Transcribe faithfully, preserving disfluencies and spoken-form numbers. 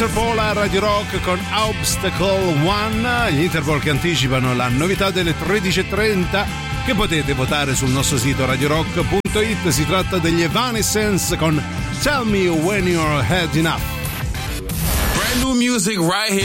Interpol a Radio Rock con Obstacle One, gli Interpol che anticipano la novità delle tredici e trenta che potete votare sul nostro sito radio rock punto it. Si tratta degli Evanescence con Tell Me When You're Had Enough. Brand new music right here.